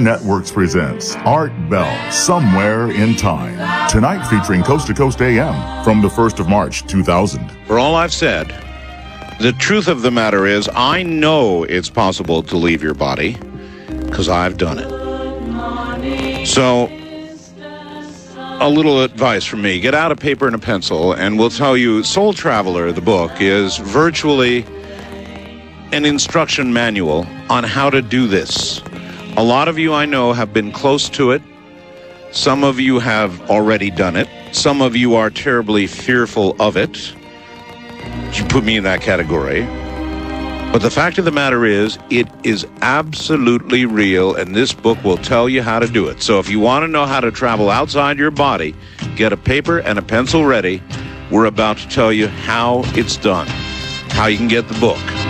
Networks presents Art Bell, Somewhere in Time. Tonight featuring Coast to Coast AM from the 1st of March, 2000. For all I've said, the truth of the matter is I know it's possible to leave your body because I've done it. So, a little advice from me. Get out a paper and a pencil, and we'll tell you Soul Traveler, the book, is virtually an instruction manual on how to do this. A lot of you I know have been close to it. Some of you have already done it. Some of you are terribly fearful of it. You put me in that category. But the fact of the matter is, it is absolutely real, and this book will tell you how to do it. So if you want to know how to travel outside your body, get a paper and a pencil ready. We're about to tell you how it's done, how you can get the book.